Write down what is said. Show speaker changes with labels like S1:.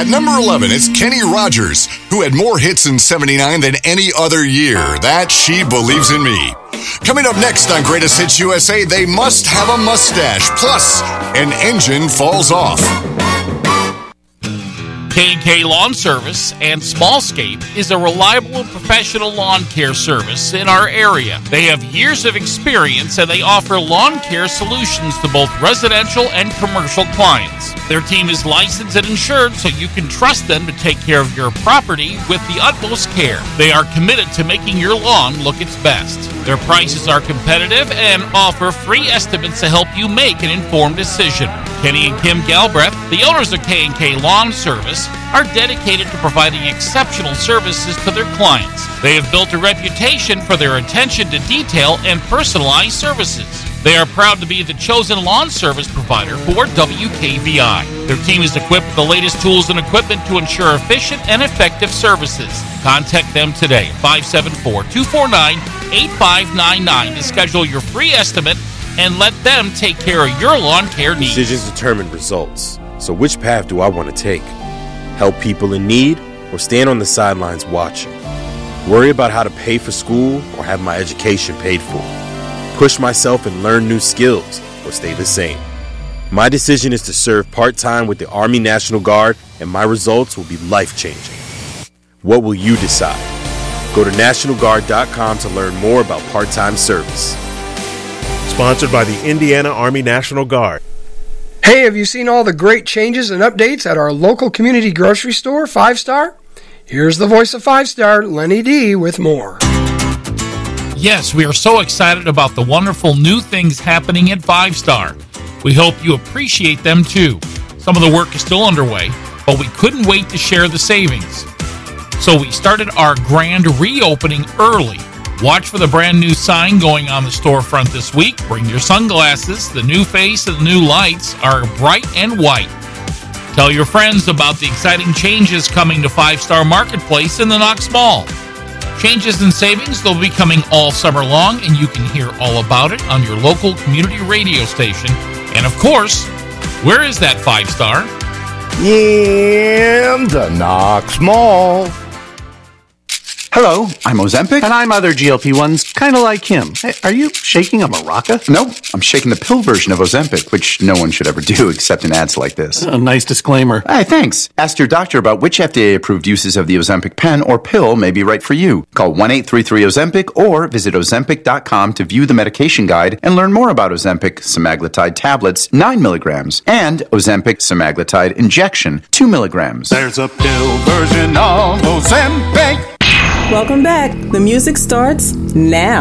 S1: At number 11, it's Kenny Rogers, who had more hits in '79 than any other year. That She Believes in Me. Coming up next on Greatest Hits USA, They Must Have a Mustache. Plus, an engine falls off.
S2: K&K Lawn Service and Smallscape is a reliable and professional lawn care service in our area. They have years of experience and they offer lawn care solutions to both residential and commercial clients. Their team is licensed and insured, so you can trust them to take care of your property with the utmost care. They are committed to making your lawn look its best. Their prices are competitive and offer free estimates to help you make an informed decision. Kenny and Kim Galbraith, the owners of K&K Lawn Service, are dedicated to providing exceptional services to their clients. They have built a reputation for their attention to detail and personalized services. They are proud to be the chosen lawn service provider for WKVI. Their team is equipped with the latest tools and equipment to ensure efficient and effective services. Contact them today at 574-249-8599 to schedule your free estimate and let them take care of your lawn care needs.
S3: Decisions determine results. So which path do I want to take? Help people in need or stand on the sidelines watching? Worry about how to pay for school or have my education paid for? Push myself and learn new skills or stay the same? My decision is to serve part-time with the Army National Guard, and my results will be life-changing. What will you decide? Go to NationalGuard.com to learn more about part-time service.
S4: Sponsored by the Indiana Army National Guard.
S5: Hey, have you seen all the great changes and updates at our local community grocery store, 5 Star? Here's the voice of 5 Star, Lenny D, with more.
S2: Yes, we are so excited about the wonderful new things happening at 5 Star. We hope you appreciate them too. Some of the work is still underway, but we couldn't wait to share the savings. So we started our grand reopening early. Watch for the brand new sign going on the storefront this week. Bring your sunglasses. The new face and the new lights are bright and white. Tell your friends about the exciting changes coming to 5 Star Marketplace in the Knox Mall. Changes and savings, they'll be coming all summer long, and you can hear all about it on your local community radio station. And of course, where is that 5 Star?
S6: In the Knox Mall.
S7: Hello, I'm Ozempic.
S6: And I'm other GLP-1s, kind of like him. Hey, are you shaking a maraca?
S7: No, I'm shaking the pill version of Ozempic, which no one should ever do except in ads like this.
S6: A nice disclaimer.
S7: Hey, thanks. Ask your doctor about which FDA-approved uses of the Ozempic pen or pill may be right for you. Call 1-833-OZEMPIC or visit Ozempic.com to view the medication guide and learn more about Ozempic semaglutide tablets, 9 milligrams, and Ozempic semaglutide injection, 2 milligrams.
S6: There's a pill version of Ozempic.
S8: Welcome back. The music starts now.